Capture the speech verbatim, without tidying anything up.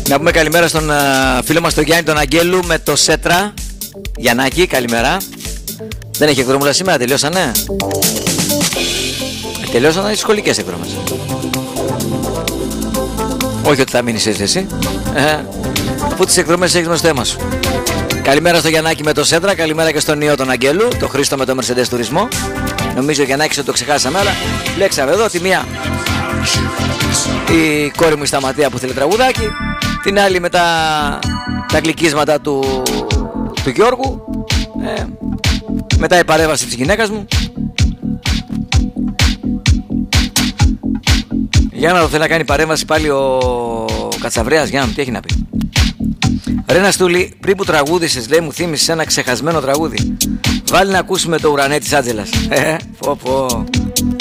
Να πούμε καλημέρα στον uh, φίλο μας τον Γιάννη τον Αγγέλου με το Σέτρα. Γιαννάκη, καλημέρα. Δεν έχει εκδρομούλα σήμερα, τελειώσανε. Τελειώσανε οι σχολικές εκδρομές. Όχι ότι θα μείνεις έτσι εσύ. Ε, αφού τις εκδρομές έχεις μες στο αίμα σου. Καλημέρα στο Γιαννάκη με το Σέτρα. Καλημέρα και στον Ιώ τον Αγγέλου. Το Χρήστο με το Mercedes Τουρισμό. Νομίζω ο Γιαννάκης ότι το ξεχάσαμε, αλλά λέξαμε εδώ τη μία η κόρη μου η Σταματία που θέλει τραγουδάκι, την άλλη με τα, τα γλυκίσματα του, του Γιώργου, ε, μετά η παρέμβαση της γυναίκας μου. Για να το θέλει να κάνει παρέμβαση πάλι ο Κατσαβρέας. Για να τι έχει να πει. Ρένα Στούλη, πριν που τραγούδησες, λέει, μου θύμισες ένα ξεχασμένο τραγούδι. Βάλει να ακούσουμε το ουρανέ της Άντζελας. Ε, πω πω.